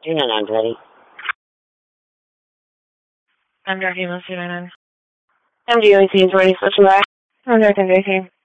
You're not ready. I'm Jackie, Must be 99. MGOC is ready, switching back. I'm Jack and JC.